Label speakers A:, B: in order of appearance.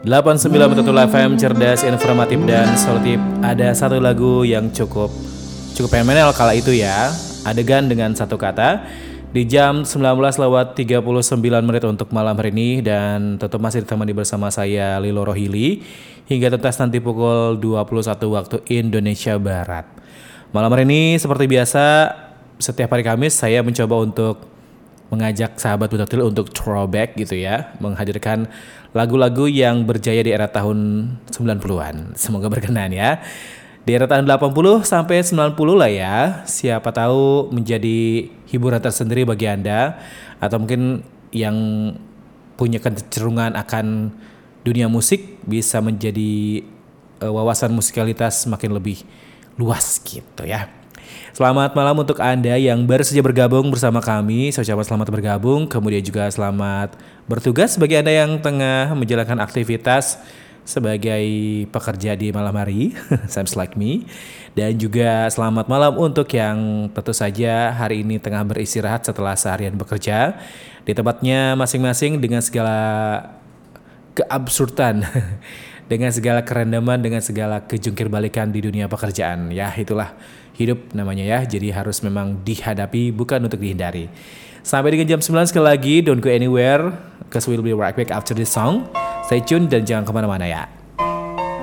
A: 89.7 FM, cerdas, informatif, dan solutif. Ada satu lagu yang cukup fenomenal kala itu ya. Adegan dengan satu kata di jam 19:39 untuk malam hari ini. Dan tetap masih ditemani bersama saya Lilo Rohili hingga tuntas nanti pukul 21 waktu Indonesia Barat. Malam hari ini seperti biasa, setiap hari Kamis saya mencoba untuk mengajak sahabat Butaktil untuk throwback gitu ya, menghadirkan lagu-lagu yang berjaya di era tahun 90-an. Semoga berkenan ya. Di era tahun 80 sampai 90 lah ya. Siapa tahu menjadi hiburan tersendiri bagi Anda, atau mungkin yang punya kecenderungan akan dunia musik bisa menjadi wawasan musikalitas makin lebih luas gitu ya. Selamat malam untuk Anda yang baru saja bergabung bersama kami. Saya ucapkan selamat bergabung, kemudian juga selamat bertugas bagi Anda yang tengah menjalankan aktivitas sebagai pekerja di malam hari, sounds like me. Dan juga selamat malam untuk yang tentu saja hari ini tengah beristirahat setelah seharian bekerja di tempatnya masing-masing dengan segala keabsurdan, dengan segala kerendaman, dengan segala kejungkir balikan di dunia pekerjaan. Ya, itulah hidup namanya ya. Jadi harus memang dihadapi, bukan untuk dihindari. Sampai dengan jam 9 sekali lagi, don't go anywhere, because we'll be right back after this song. Stay tune dan jangan kemana-mana ya.